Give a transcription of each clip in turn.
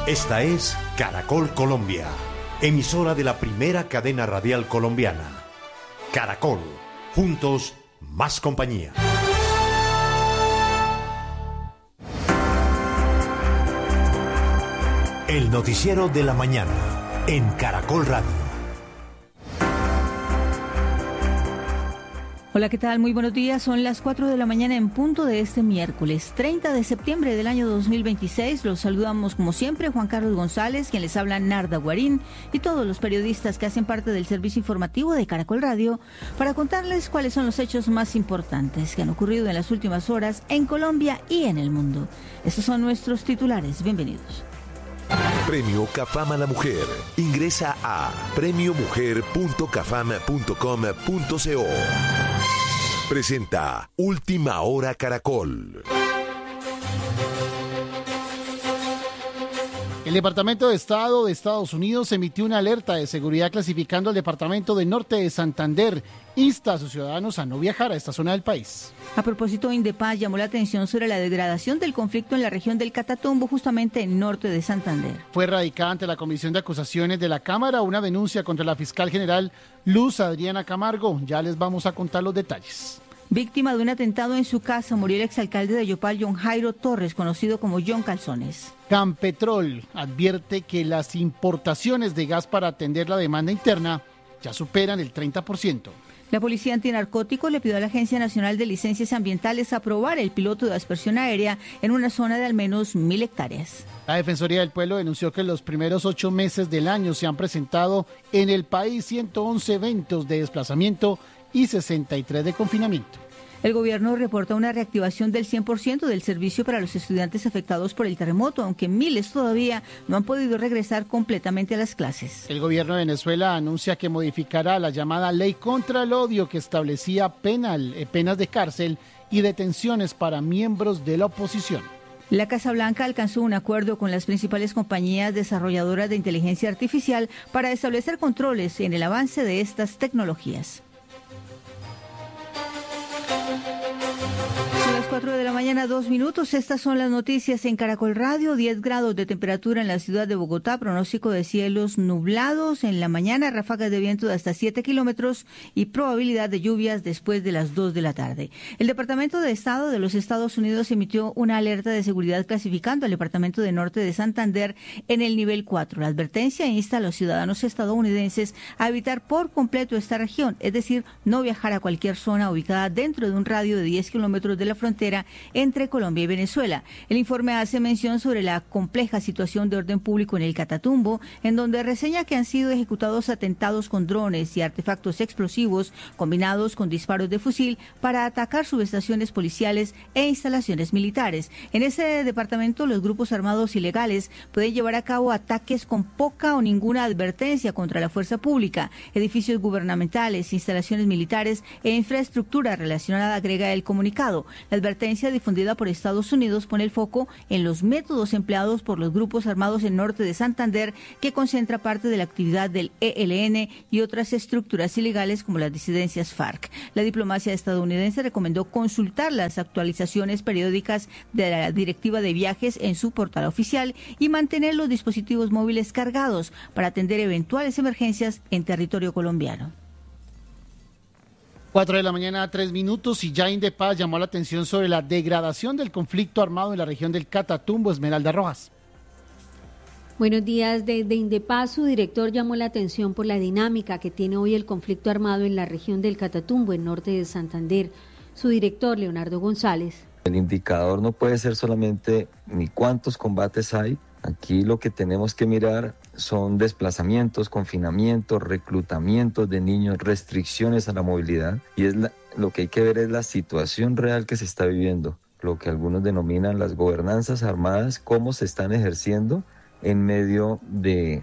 Esta es Caracol Colombia, emisora de la primera cadena radial colombiana. Caracol, juntos, más compañía. El noticiero de la mañana, en Caracol Radio. Hola, ¿qué tal? Muy buenos días. Son las 4 de la mañana en punto de este miércoles 30 de septiembre del año 2026. Los saludamos como siempre Juan Carlos González, quien les habla Narda Guarín, y todos los periodistas que hacen parte del servicio informativo de Caracol Radio para contarles cuáles son los hechos más importantes que han ocurrido en las últimas horas en Colombia y en el mundo. Estos son nuestros titulares. Bienvenidos. Premio CAFAM a la Mujer. Ingresa a premiomujer.cafam.com.co. Presenta Última Hora Caracol. El Departamento de Estado de Estados Unidos emitió una alerta de seguridad clasificando al Departamento de Norte de Santander. Insta a sus ciudadanos a no viajar a esta zona del país. A propósito, Indepaz llamó la atención sobre la degradación del conflicto en la región del Catatumbo, justamente en norte de Santander. Fue radicada ante la Comisión de Acusaciones de la Cámara una denuncia contra la fiscal general Luz Adriana Camargo. Ya les vamos a contar los detalles. Víctima de un atentado en su casa, murió el exalcalde de Yopal, John Jairo Torres, conocido como John Calzones. Campetrol advierte que las importaciones de gas para atender la demanda interna ya superan el 30%. La Policía Antinarcótico le pidió a la Agencia Nacional de Licencias Ambientales aprobar el piloto de aspersión aérea en una zona de al menos 1.000 hectáreas. La Defensoría del Pueblo denunció que en los primeros 8 meses del año se han presentado en el país 111 eventos de desplazamiento y 63 de confinamiento. El gobierno reporta una reactivación del 100% del servicio para los estudiantes afectados por el terremoto, aunque miles todavía no han podido regresar completamente a las clases. El gobierno de Venezuela anuncia que modificará la llamada Ley contra el Odio, que establecía penas de cárcel y detenciones para miembros de la oposición. La Casa Blanca alcanzó un acuerdo con las principales compañías desarrolladoras de inteligencia artificial para establecer controles en el avance de estas tecnologías. 4 de la mañana, 2 minutos. Estas son las noticias en Caracol Radio. 10 grados de temperatura en la ciudad de Bogotá, pronóstico de cielos nublados en la mañana, ráfagas de viento de hasta 7 kilómetros y probabilidad de lluvias después de las 2 de la tarde. El Departamento de Estado de los Estados Unidos emitió una alerta de seguridad clasificando al Departamento de Norte de Santander en el nivel 4. La advertencia insta a los ciudadanos estadounidenses a evitar por completo esta región, es decir, no viajar a cualquier zona ubicada dentro de un radio de 10 kilómetros de la frontera entre Colombia y Venezuela. El informe hace mención sobre la compleja situación de orden público en el Catatumbo, en donde reseña que han sido ejecutados atentados con drones y artefactos explosivos combinados con disparos de fusil para atacar subestaciones policiales e instalaciones militares. En ese departamento, los grupos armados ilegales pueden llevar a cabo ataques con poca o ninguna advertencia contra la fuerza pública, edificios gubernamentales, instalaciones militares e infraestructura relacionada, agrega el comunicado. La advertencia difundida por Estados Unidos pone el foco en los métodos empleados por los grupos armados en norte de Santander, que concentra parte de la actividad del ELN y otras estructuras ilegales como las disidencias FARC. La diplomacia estadounidense recomendó consultar las actualizaciones periódicas de la directiva de viajes en su portal oficial y mantener los dispositivos móviles cargados para atender eventuales emergencias en territorio colombiano. 4 de la mañana, 3 minutos, y ya Indepaz llamó la atención sobre la degradación del conflicto armado en la región del Catatumbo. Esmeralda Rojas. Buenos días. Desde Indepaz, su director llamó la atención por la dinámica que tiene hoy el conflicto armado en la región del Catatumbo, en norte de Santander. Su director, Leonardo González. El indicador no puede ser solamente ni cuántos combates hay. Aquí lo que tenemos que mirar son desplazamientos, confinamientos, reclutamientos de niños, restricciones a la movilidad, y lo que hay que ver es la situación real que se está viviendo, lo que algunos denominan las gobernanzas armadas, cómo se están ejerciendo en medio de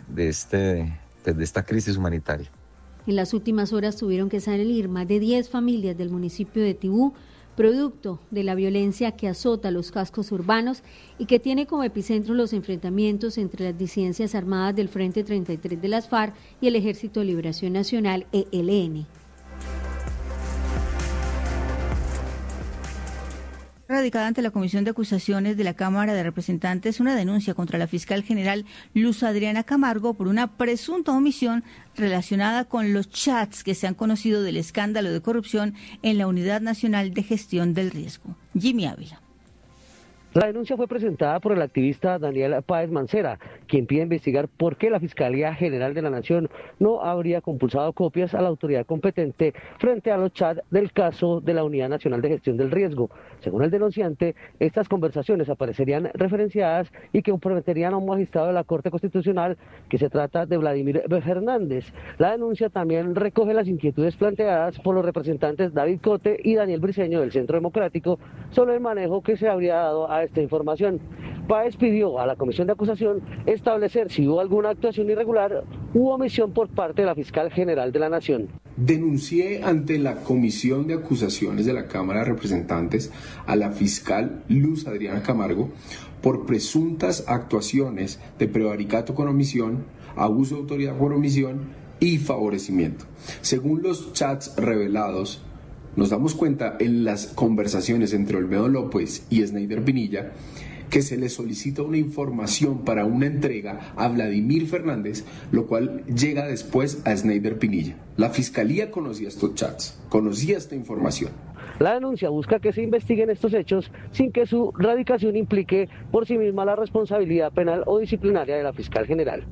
esta crisis humanitaria. En las últimas horas tuvieron que salir más de 10 familias del municipio de Tibú, producto de la violencia que azota los cascos urbanos y que tiene como epicentro los enfrentamientos entre las disidencias armadas del Frente 33 de las FARC y el Ejército de Liberación Nacional, ELN. radicada ante la Comisión de Acusaciones de la Cámara de Representantes una denuncia contra la fiscal general Luz Adriana Camargo por una presunta omisión relacionada con los chats que se han conocido del escándalo de corrupción en la Unidad Nacional de Gestión del Riesgo. Jimmy Ávila. La denuncia fue presentada por el activista Daniel Páez Mancera, quien pide investigar por qué la Fiscalía General de la Nación no habría compulsado copias a la autoridad competente frente a los chats del caso de la Unidad Nacional de Gestión del Riesgo. Según el denunciante, estas conversaciones aparecerían referenciadas y que comprometerían a un magistrado de la Corte Constitucional, que se trata de Vladimir Fernández. La denuncia también recoge las inquietudes planteadas por los representantes David Cote y Daniel Briceño del Centro Democrático sobre el manejo que se habría dado a esta información. Páez pidió a la Comisión de Acusación establecer si hubo alguna actuación irregular u omisión por parte de la Fiscal General de la Nación. Denuncié ante la Comisión de Acusaciones de la Cámara de Representantes a la fiscal Luz Adriana Camargo por presuntas actuaciones de prevaricato con omisión, abuso de autoridad por omisión y favorecimiento. Según los chats revelados, nos damos cuenta en las conversaciones entre Olmedo López y Sneider Pinilla que se le solicita una información para una entrega a Vladimir Fernández, lo cual llega después a Sneider Pinilla. La Fiscalía conocía estos chats, conocía esta información. La denuncia busca que se investiguen estos hechos sin que su radicación implique por sí misma la responsabilidad penal o disciplinaria de la fiscal general.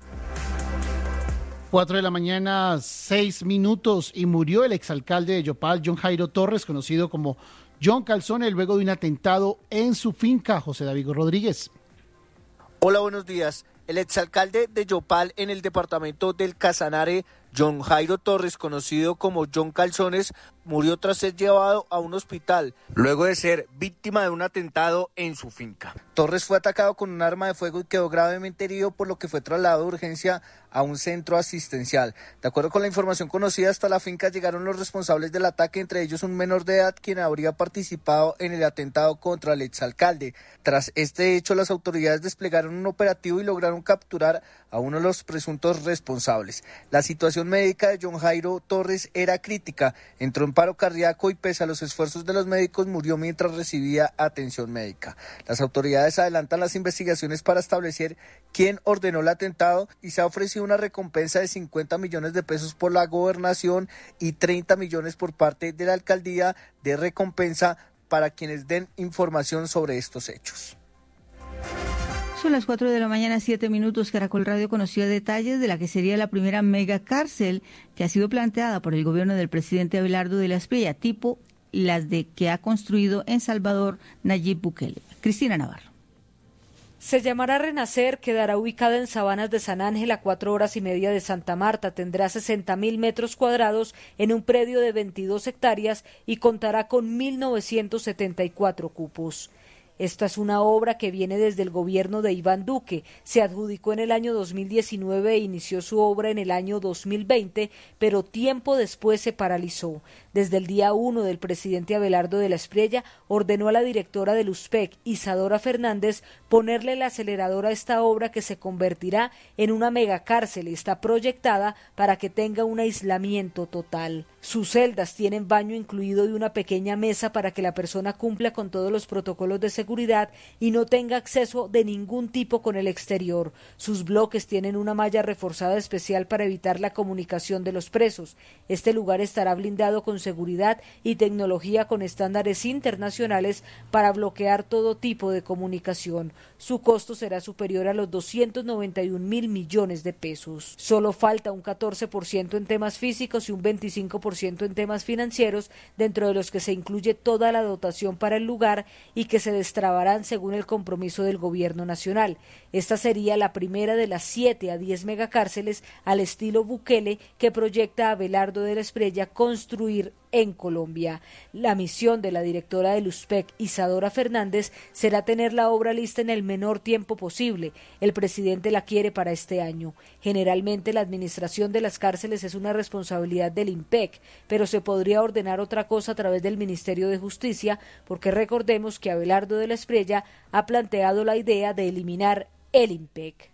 4 de la mañana, 6 minutos, y murió el exalcalde de Yopal, John Jairo Torres, conocido como John Calzone, luego de un atentado en su finca. José David Rodríguez. Hola, buenos días. El exalcalde de Yopal en el departamento del Casanare, John Jairo Torres, conocido como John Calzones, murió tras ser llevado a un hospital, luego de ser víctima de un atentado en su finca. Torres fue atacado con un arma de fuego y quedó gravemente herido, por lo que fue trasladado de urgencia a un centro asistencial. De acuerdo con la información conocida, hasta la finca llegaron los responsables del ataque, entre ellos un menor de edad quien habría participado en el atentado contra el exalcalde. Tras este hecho, las autoridades desplegaron un operativo y lograron capturar a uno de los presuntos responsables. La situación médica de John Jairo Torres era crítica, entró en paro cardíaco y pese a los esfuerzos de los médicos murió mientras recibía atención médica. Las autoridades adelantan las investigaciones para establecer quién ordenó el atentado y se ha ofrecido una recompensa de 50 millones de pesos por la gobernación y 30 millones por parte de la alcaldía de recompensa para quienes den información sobre estos hechos. Son las 4 de la mañana, 7 minutos. Caracol Radio conoció detalles de la que sería la primera mega cárcel que ha sido planteada por el gobierno del presidente Abelardo de la Espriella, tipo las de que ha construido en Salvador Nayib Bukele. Cristina Navarro. Se llamará Renacer, quedará ubicada en Sabanas de San Ángel, a 4 horas y media de Santa Marta, tendrá 60.000 metros cuadrados en un predio de 22 hectáreas y contará con 1.974 cupos. Esta es una obra que viene desde el gobierno de Iván Duque. Se adjudicó en el año 2019 e inició su obra en el año 2020, pero tiempo después se paralizó. Desde el día 1 del presidente Abelardo de la Espriella ordenó a la directora del USPEC, Isadora Fernández, ponerle el acelerador a esta obra que se convertirá en una megacárcel y está proyectada para que tenga un aislamiento total. Sus celdas tienen baño incluido y una pequeña mesa para que la persona cumpla con todos los protocolos de seguridad y no tenga acceso de ningún tipo con el exterior. Sus bloques tienen una malla reforzada especial para evitar la comunicación de los presos. Este lugar estará blindado con seguridad y tecnología con estándares internacionales para bloquear todo tipo de comunicación. Su costo será superior a los 291.000 millones de pesos. Solo falta un 14% en temas físicos y un 25% en temas financieros, dentro de los que se incluye toda la dotación para el lugar y que se destrabarán según el compromiso del gobierno nacional. Esta sería la primera de las 7 a 10 megacárceles al estilo Bukele que proyecta Abelardo de la Espriella construir en Colombia. La misión de la directora del USPEC, Isadora Fernández, será tener la obra lista en el menor tiempo posible. El presidente la quiere para este año. Generalmente la administración de las cárceles es una responsabilidad del IMPEC, pero se podría ordenar otra cosa a través del Ministerio de Justicia, porque recordemos que Abelardo de la Espriella ha planteado la idea de eliminar el IMPEC.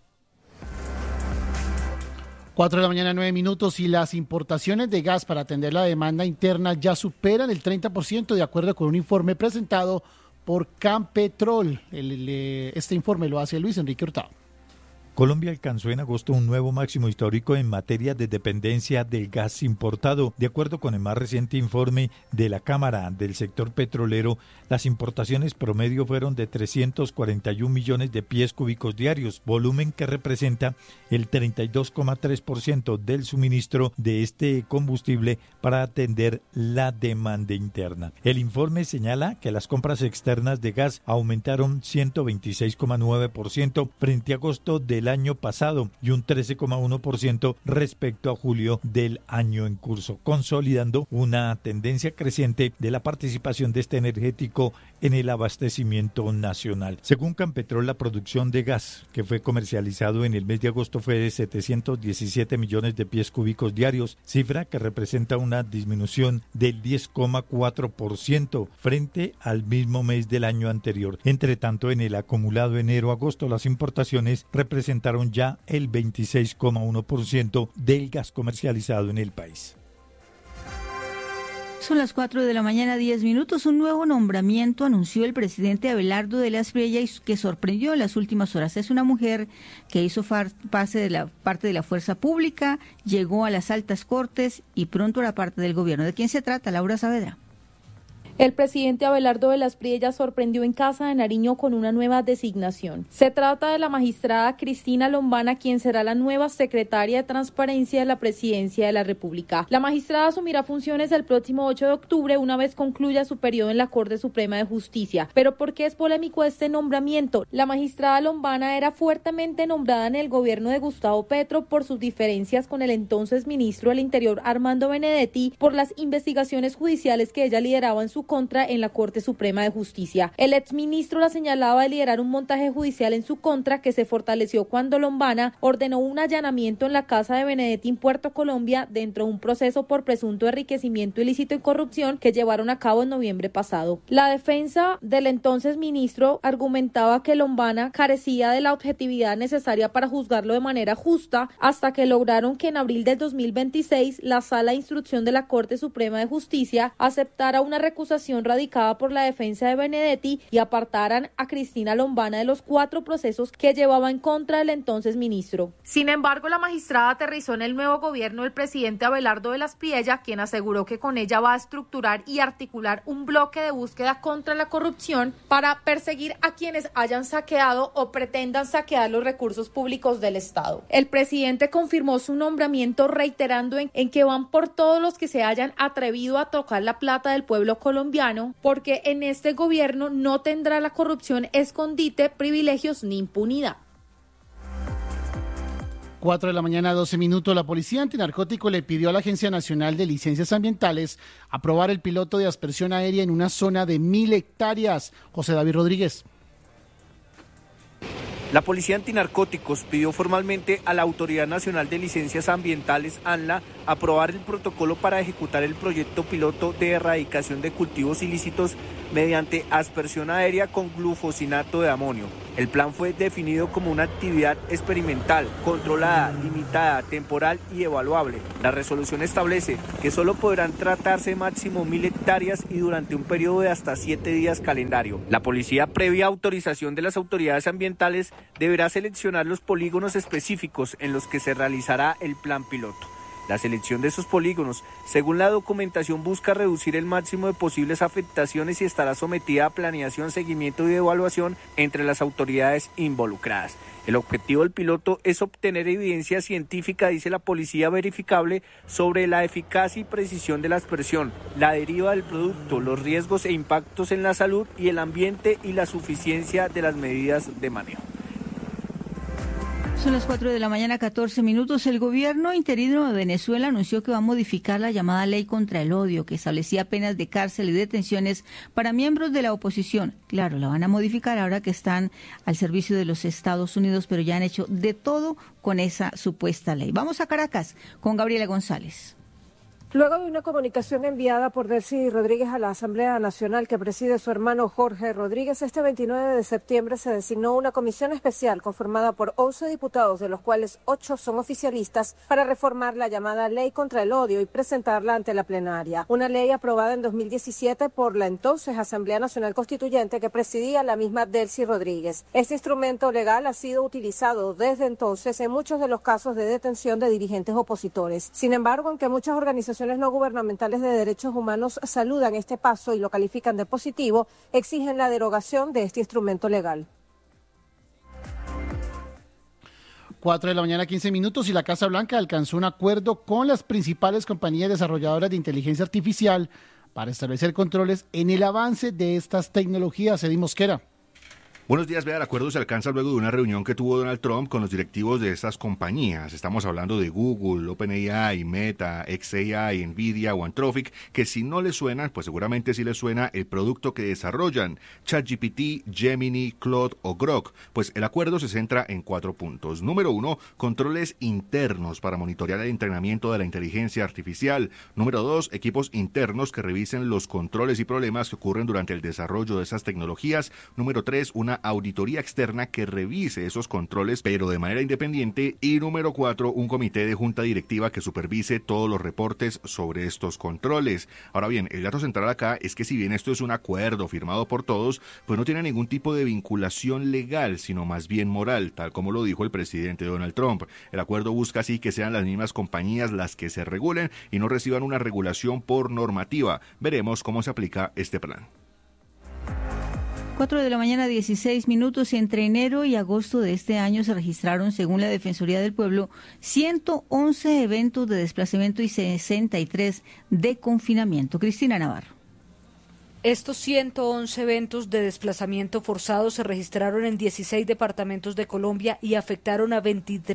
4 de la mañana, 9 minutos, y las importaciones de gas para atender la demanda interna ya superan el 30%, de acuerdo con un informe presentado por Campetrol. Este informe lo hace Luis Enrique Hurtado. Colombia alcanzó en agosto un nuevo máximo histórico en materia de dependencia del gas importado. De acuerdo con el más reciente informe de la Cámara del sector petrolero, las importaciones promedio fueron de 341 millones de pies cúbicos diarios, volumen que representa el 32,3% del suministro de este combustible para atender la demanda interna. El informe señala que las compras externas de gas aumentaron 126,9% frente a agosto del año pasado y un 13,1% respecto a julio del año en curso, consolidando una tendencia creciente de la participación de este energético en el abastecimiento nacional. Según Campetrol, la producción de gas que fue comercializado en el mes de agosto fue de 717 millones de pies cúbicos diarios, cifra que representa una disminución del 10,4% frente al mismo mes del año anterior. Entre tanto, en el acumulado enero-agosto, las importaciones representaron ya el 26,1% del gas comercializado en el país. Son las 4 de la mañana, 10 minutos. Un nuevo nombramiento anunció el presidente Abelardo de las Priellas que sorprendió en las últimas horas. Es una mujer que hizo parte de la fuerza pública, llegó a las altas cortes y pronto era parte del gobierno. ¿De quién se trata? Laura Saavedra. El presidente Abelardo de las Priellas sorprendió en Casa de Nariño con una nueva designación. Se trata de la magistrada Cristina Lombana, quien será la nueva secretaria de Transparencia de la Presidencia de la República. La magistrada asumirá funciones el próximo 8 de octubre, una vez concluya su periodo en la Corte Suprema de Justicia. ¿Pero por qué es polémico este nombramiento? La magistrada Lombana era fuertemente nombrada en el gobierno de Gustavo Petro por sus diferencias con el entonces ministro del Interior, Armando Benedetti, por las investigaciones judiciales que ella lideraba en su contra en la Corte Suprema de Justicia. El exministro la señalaba de liderar un montaje judicial en su contra que se fortaleció cuando Lombana ordenó un allanamiento en la casa de Benedetti en Puerto Colombia dentro de un proceso por presunto enriquecimiento ilícito y corrupción que llevaron a cabo en noviembre pasado. La defensa del entonces ministro argumentaba que Lombana carecía de la objetividad necesaria para juzgarlo de manera justa hasta que lograron que en abril del 2026 la Sala de Instrucción de la Corte Suprema de Justicia aceptara una recusación radicada por la defensa de Benedetti y apartaran a Cristina Lombana de los 4 procesos que llevaba en contra del entonces ministro. Sin embargo, la magistrada aterrizó en el nuevo gobierno del presidente Abelardo de las Priellas, quien aseguró que con ella va a estructurar y articular un bloque de búsqueda contra la corrupción para perseguir a quienes hayan saqueado o pretendan saquear los recursos públicos del Estado. El presidente confirmó su nombramiento reiterando en que van por todos los que se hayan atrevido a tocar la plata del pueblo colombiano, porque en este gobierno no tendrá la corrupción escondite, privilegios ni impunidad. 4 de la mañana, 12 minutos. La Policía Antinarcótico le pidió a la Agencia Nacional de Licencias Ambientales aprobar el piloto de aspersión aérea en una zona de 1.000 hectáreas. José David Rodríguez. La Policía Antinarcóticos pidió formalmente a la Autoridad Nacional de Licencias Ambientales, ANLA, aprobar el protocolo para ejecutar el proyecto piloto de erradicación de cultivos ilícitos mediante aspersión aérea con glufosinato de amonio. El plan fue definido como una actividad experimental, controlada, limitada, temporal y evaluable. La resolución establece que solo podrán tratarse máximo 1.000 hectáreas y durante un periodo de hasta 7 días calendario. La policía, previa autorización de las autoridades ambientales, deberá seleccionar los polígonos específicos en los que se realizará el plan piloto. La selección de esos polígonos, según la documentación, busca reducir el máximo de posibles afectaciones y estará sometida a planeación, seguimiento y evaluación entre las autoridades involucradas. El objetivo del piloto es obtener evidencia científica, dice la policía, verificable sobre la eficacia y precisión de la aspersión, la deriva del producto, los riesgos e impactos en la salud y el ambiente y la suficiencia de las medidas de manejo. Son las 4 de la mañana, 14 minutos. El gobierno interino de Venezuela anunció que va a modificar la llamada ley contra el odio, que establecía penas de cárcel y detenciones para miembros de la oposición. Claro, la van a modificar ahora que están al servicio de los Estados Unidos, pero ya han hecho de todo con esa supuesta ley. Vamos a Caracas con Gabriela González. Luego de una comunicación enviada por Delcy Rodríguez a la Asamblea Nacional que preside su hermano Jorge Rodríguez, este 29 de septiembre se designó una comisión especial conformada por 11 diputados, de los cuales 8 son oficialistas, para reformar la llamada Ley contra el Odio y presentarla ante la plenaria. Una ley aprobada en 2017 por la entonces Asamblea Nacional Constituyente que presidía la misma Delcy Rodríguez. Este instrumento legal ha sido utilizado desde entonces en muchos de los casos de detención de dirigentes opositores. Sin embargo, aunque muchas organizaciones no gubernamentales de derechos humanos saludan este paso y lo califican de positivo, exigen la derogación de este instrumento legal. 4 de la mañana, 15 minutos, y la Casa Blanca alcanzó un acuerdo con las principales compañías desarrolladoras de inteligencia artificial para establecer controles en el avance de estas tecnologías. Edith Mosquera. Buenos días, vea, el acuerdo se alcanza luego de una reunión que tuvo Donald Trump con los directivos de estas compañías. Estamos hablando de Google, OpenAI, Meta, xAI, Nvidia o Anthropic, que si no les suenan, pues seguramente sí les suena el producto que desarrollan, ChatGPT, Gemini, Claude o Grok. Pues el acuerdo se centra en 4 puntos. Número 1, controles internos para monitorear el entrenamiento de la inteligencia artificial. Número 2, equipos internos que revisen los controles y problemas que ocurren durante el desarrollo de esas tecnologías. Número 3, una auditoría externa que revise esos controles, pero de manera independiente. Y número 4, un comité de junta directiva que supervise todos los reportes sobre estos controles. Ahora bien, el dato central acá es que si bien esto es un acuerdo firmado por todos, pues no tiene ningún tipo de vinculación legal, sino más bien moral, tal como lo dijo el presidente Donald Trump. El acuerdo busca así que sean las mismas compañías las que se regulen y no reciban una regulación por normativa. Veremos cómo se aplica este plan. 4 de la mañana, 16 minutos, y entre enero y agosto de este año se registraron, según la Defensoría del Pueblo, 111 eventos de desplazamiento y 63 de confinamiento. Cristina Navarro. Estos 111 eventos de desplazamiento forzado se registraron en 16 departamentos de Colombia y afectaron a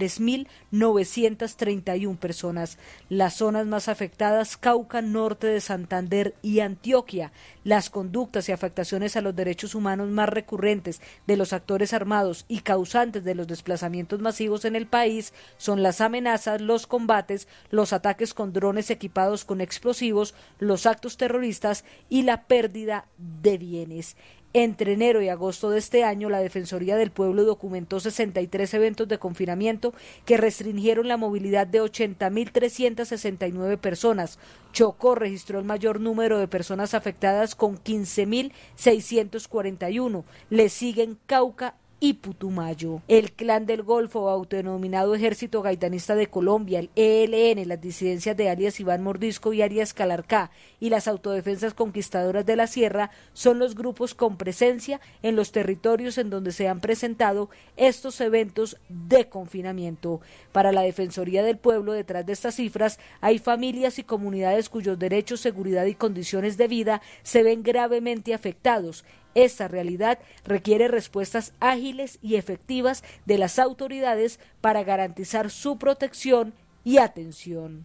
23.931 personas. Las zonas más afectadas: Cauca, norte de Santander y Antioquia. Las conductas y afectaciones a los derechos humanos más recurrentes de los actores armados y causantes de los desplazamientos masivos en el país son las amenazas, los combates, los ataques con drones equipados con explosivos, los actos terroristas y la pérdida de bienes. Entre enero y agosto de este año, la Defensoría del Pueblo documentó 63 eventos de confinamiento que restringieron la movilidad de 80.369 personas. Chocó registró el mayor número de personas afectadas con 15.641. Le siguen Cauca y Putumayo. El Clan del Golfo, autodenominado Ejército Gaitanista de Colombia, el ELN, las disidencias de alias Iván Mordisco y alias Calarcá, y las autodefensas conquistadoras de la Sierra son los grupos con presencia en los territorios en donde se han presentado estos eventos de confinamiento. Para la Defensoría del Pueblo, detrás de estas cifras hay familias y comunidades cuyos derechos, seguridad y condiciones de vida se ven gravemente afectados. Esta realidad requiere respuestas ágiles y efectivas de las autoridades para garantizar su protección y atención.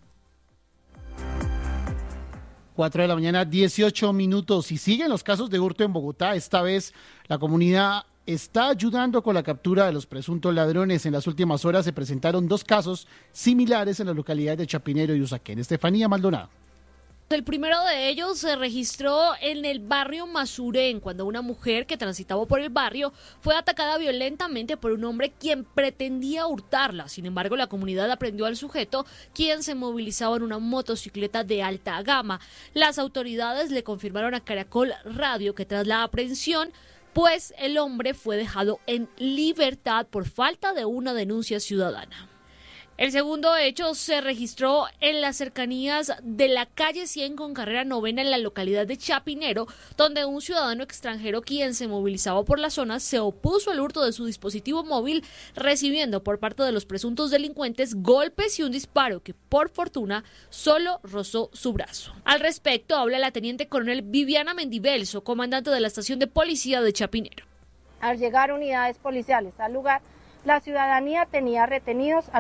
4 de la mañana, 18 minutos. Y siguen los casos de hurto en Bogotá. Esta vez la comunidad está ayudando con la captura de los presuntos ladrones. En las últimas horas se presentaron 2 casos similares en las localidades de Chapinero y Usaquén. Estefanía Maldonado. El primero de ellos se registró en el barrio Masurén, cuando una mujer que transitaba por el barrio fue atacada violentamente por un hombre quien pretendía hurtarla. Sin embargo, la comunidad aprendió al sujeto, quien se movilizaba en una motocicleta de alta gama. Las autoridades le confirmaron a Caracol Radio que tras la aprehensión, pues el hombre fue dejado en libertad por falta de una denuncia ciudadana. El segundo hecho se registró en las cercanías de la calle 100 con carrera 9 en la localidad de Chapinero, donde un ciudadano extranjero quien se movilizaba por la zona se opuso al hurto de su dispositivo móvil, recibiendo por parte de los presuntos delincuentes golpes y un disparo que por fortuna solo rozó su brazo. Al respecto habla la teniente coronel Viviana Mendivelso, comandante de la estación de policía de Chapinero. Al llegar unidades policiales al lugar, la ciudadanía tenía retenidos a